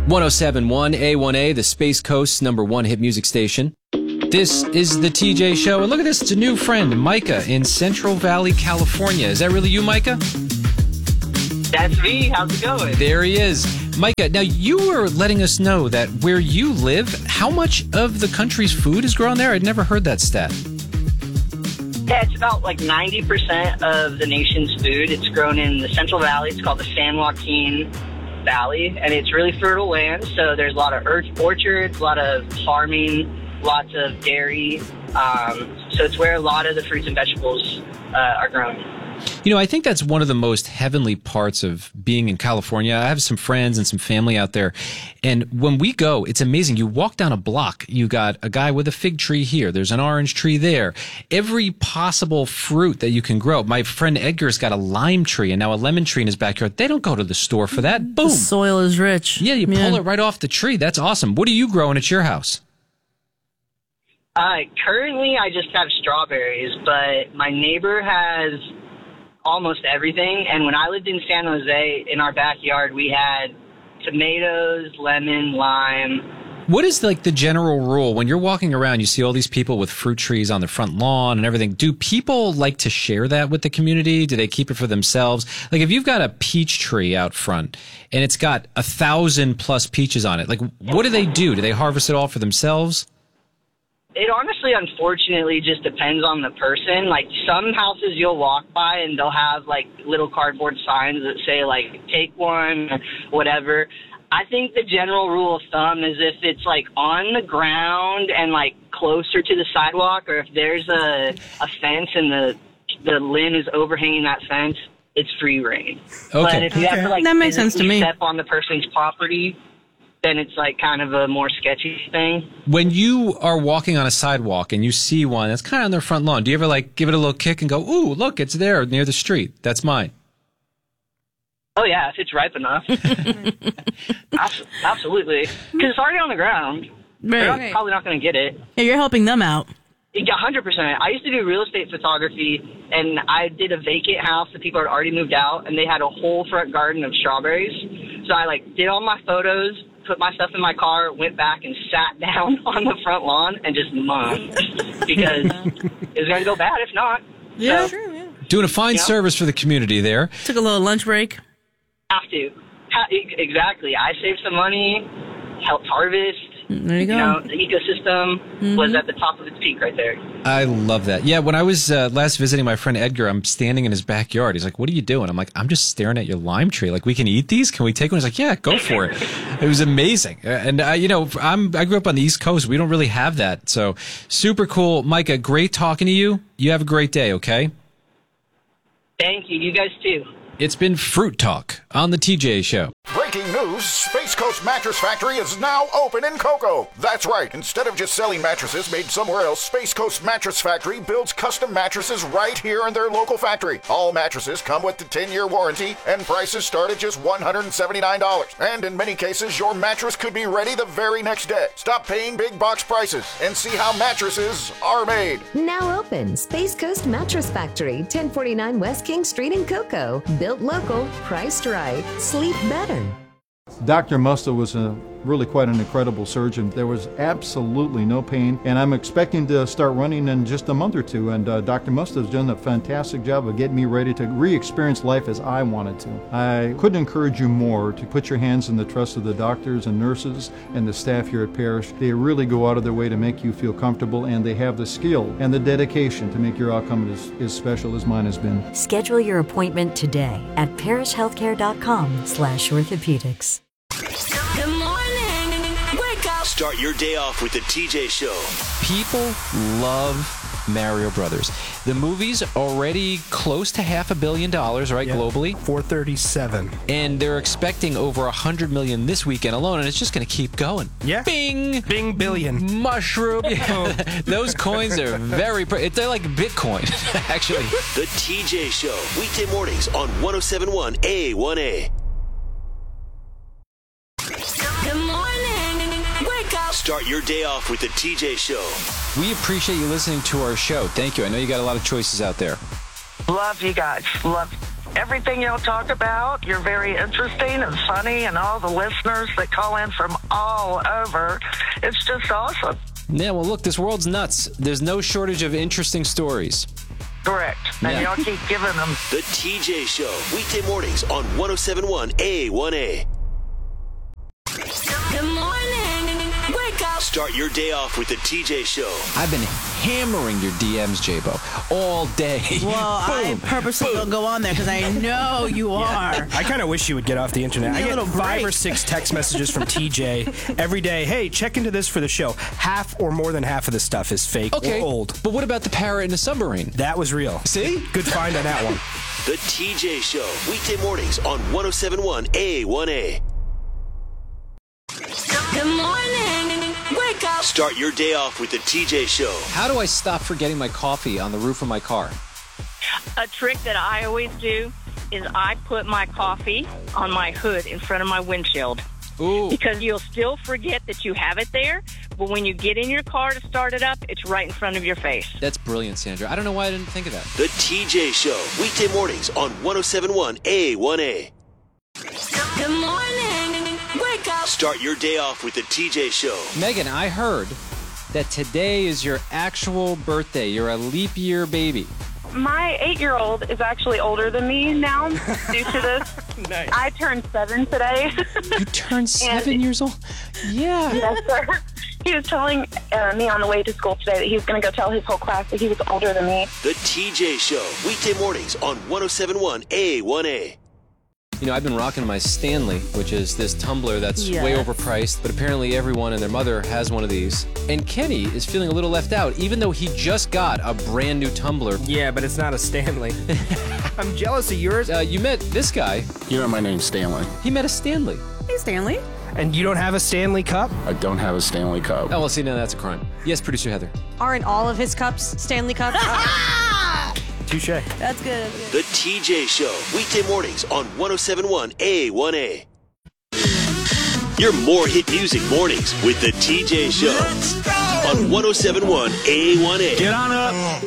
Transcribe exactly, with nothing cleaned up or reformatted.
one oh seven point one A one A, the Space Coast's number one hit music station. This is the T J Show. And look at this, it's a new friend, Micah, in Central Valley, California. Is that really you, Micah? That's me. How's it going? There he is. Micah, now you were letting us know that where you live, how much of the country's food is grown there? I'd never heard that stat. Yeah, it's about like ninety percent of the nation's food. It's grown in the Central Valley. It's called the San Joaquin Valley, and it's really fertile land. So there's a lot of orchards, a lot of farming, lots of dairy. Um, so it's where a lot of the fruits and vegetables uh, are grown. You know, I think that's one of the most heavenly parts of being in California. I have some friends and some family out there. And when we go, it's amazing. You walk down a block, you got a guy with a fig tree here. There's an orange tree there. Every possible fruit that you can grow. My friend Edgar's got a lime tree and now a lemon tree in his backyard. They don't go to the store for that. Boom. The soil is rich. Yeah, you yeah. pull it right off the tree. That's awesome. What are you growing at your house? Uh, currently, I just have strawberries, but my neighbor has almost everything. And when I lived in San Jose, in our backyard, we had tomatoes, lemon, lime. What is like the general rule when you're walking around, you see all these people with fruit trees on their front lawn and everything. Do people like to share that with the community? Do they keep it for themselves? Like if you've got a peach tree out front and it's got a thousand plus peaches on it, like what do they do? Do they harvest it all for themselves? It honestly, unfortunately, just depends on the person. Like, some houses you'll walk by and they'll have, like, little cardboard signs that say, like, take one, or whatever. I think the general rule of thumb is if it's, like, on the ground and, like, closer to the sidewalk, or if there's a, a fence and the, the limb is overhanging that fence, it's free reign. Okay. But if you okay. have to, like, that makes sense to me. step on the person's property, then it's like kind of a more sketchy thing. When you are walking on a sidewalk and you see one that's kind of on their front lawn, do you ever like give it a little kick and go, ooh, look, it's there near the street. That's mine. Oh, yeah, if it's ripe enough. Absolutely. Because it's already on the ground. They're Right. not, probably not going to get it. Yeah, you're helping them out. Yeah, one hundred percent. I used to do real estate photography, and I did a vacant house that people had already moved out, and they had a whole front garden of strawberries. So I, like, did all my photos, put my stuff in my car, went back and sat down on the front lawn and just munched because it was going to go bad if not. Yeah, so, true, yeah. Doing a fine Yeah. service for the community there. Took a little lunch break. Have to. Ha- exactly. I saved some money, helped harvest. There you go. You know, the ecosystem Mm-hmm. was at the top of its peak right there. I love that. Yeah, when I was uh, last visiting my friend Edgar, I'm standing in his backyard. He's like, what are you doing? I'm like, I'm just staring at your lime tree. Like, we can eat these? Can we take one? He's like, yeah, go for it. It was amazing. And, uh, you know, I'm, I grew up on the East Coast. We don't really have that. So super cool. Micah, great talking to you. You have a great day, okay? Thank you. You guys too. It's been Fruit Talk on the T J Show. Breaking news, Space Coast Mattress Factory is now open in Cocoa. That's right. Instead of just selling mattresses made somewhere else, Space Coast Mattress Factory builds custom mattresses right here in their local factory. All mattresses come with the ten-year warranty, and prices start at just one hundred seventy-nine dollars. And in many cases, your mattress could be ready the very next day. Stop paying big box prices and see how mattresses are made. Now open, Space Coast Mattress Factory, ten forty-nine West King Street in Cocoa. Built local, priced right, sleep better. Doctor Musta was a, really quite an incredible surgeon. There was absolutely no pain, and I'm expecting to start running in just a month or two, and uh, Doctor Musta has done a fantastic job of getting me ready to re-experience life as I wanted to. I couldn't encourage you more to put your hands in the trust of the doctors and nurses and the staff here at Parrish. They really go out of their way to make you feel comfortable, and they have the skill and the dedication to make your outcome as, as special as mine has been. Schedule your appointment today at parishhealthcare.com slash orthopedics. Good morning. Wake up. Start your day off with the T J Show. People love Mario Brothers. The movie's already close to half a billion dollars, right, yeah, globally? four thirty-seven. And they're expecting over one hundred million this weekend alone, and it's just going to keep going. Yeah. Bing! Bing billion. Mushroom. Yeah. Those coins are very... Pr- they're like Bitcoin, actually. The T J Show. Weekday mornings on one oh seven point one A one A. Good morning. Wake up. Start your day off with the T J Show. We appreciate you listening to our show. Thank you. I know you got a lot of choices out there. Love you guys. Love everything y'all talk about. You're very interesting and funny, and all the listeners that call in from all over. It's just awesome. Yeah, well, look, this world's nuts. There's no shortage of interesting stories. Correct. And Yeah. y'all keep giving them. The T J Show, weekday mornings on one oh seven point one A one A. Good morning. Wake up. Start your day off with the T J Show. I've been hammering your D Ms, J-Bo, all day. Well, I purposely don't go on there because I know you are. I kind of wish you would get off the internet. Give me I a get little five break. or six text messages from T J every day. Hey, check into this for the show. Half or more than half of the stuff is fake Okay, or old. but what about the parrot in a submarine? That was real. See? Good find on that one. The T J Show, weekday mornings on one oh seven point one A one A. Good morning. Wake up. Start your day off with the T J Show. How do I stop forgetting my coffee on the roof of my car? A trick that I always do is I put my coffee on my hood in front of my windshield. Ooh. Because you'll still forget that you have it there, but when you get in your car to start it up, it's right in front of your face. That's brilliant, Sandra. I don't know why I didn't think of that. The T J Show, weekday mornings on one oh seven point one A one A. Good morning. Wake up. Start your day off with the T J Show. Megan, I heard that today is your actual birthday. You're a leap year baby. My eight-year-old is actually older than me now due to this. Nice. I turned seven today. You turned seven years old? Yeah. Yes, sir. He was telling uh, me on the way to school today that he was going to go tell his whole class that he was older than me. The T J Show, weekday mornings on one oh seven point one A one A. You know, I've been rocking my Stanley, which is this tumbler that's Yes. way overpriced, but apparently everyone and their mother has one of these. And Kenny is feeling a little left out, even though he just got a brand new tumbler. Yeah, but it's not a Stanley. I'm jealous of yours. Uh, you met this guy. You know, my name's Stanley. He met a Stanley. Hey, Stanley. And you don't have a Stanley Cup? I don't have a Stanley Cup. Oh, well, see, now that's a crime. Yes, producer Heather. Aren't all of his cups Stanley Cups? Touche. That's good. That's good. The T J Show, weekday mornings on one oh seven point one A one A. Your more hit music mornings with the T J Show on one oh seven point one A one A. Get on up.